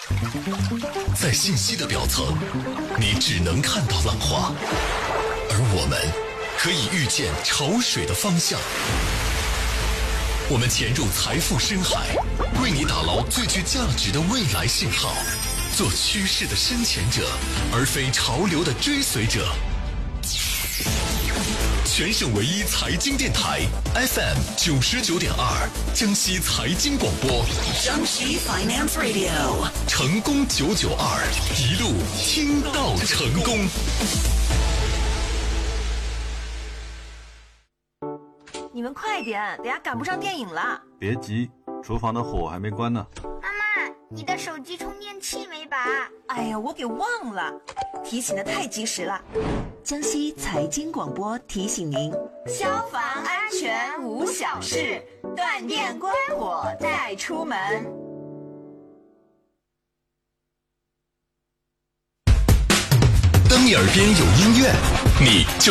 在信息的表层，你只能看到浪花，而我们可以预见潮水的方向。我们潜入财富深海，为你打捞最具价值的未来信号，做趋势的深潜者，而非潮流的追随者。全省唯一财经电台 FM 99.2，江西财经广播， 江西 Finance Radio， 成功992，一路听到成功。 你们快点，等下赶不上电影了。 别急，厨房的火还没关呢。 妈妈，你的手机充电器没拔？ 哎呀，我给忘了，提醒的太及时了。江西财经广播提醒您：消防安全无小事，断电关火再出门。 当你耳边有音乐，你就